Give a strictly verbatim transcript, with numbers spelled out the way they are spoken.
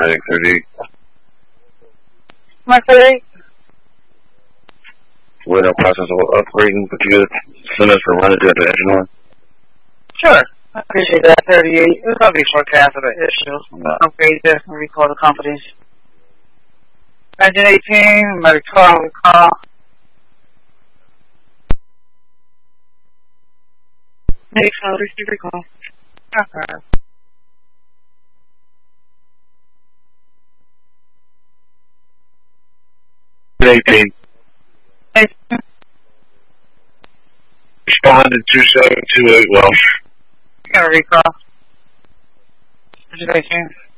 Medic thirty-eight. My thirty-eight? We're in the process of upgrading, but you send us a run to do the engine on? Sure. I appreciate that, thirty-eight. It was probably forecast of the issue. No. Upgrade this and recall the companies. Engine eighteen, Medic twelve, recall. Medic twelve, receive recall. Okay. eighteen. eighteen. Respond to two seven two eight Welsh. Got a recall. Engine eighteen.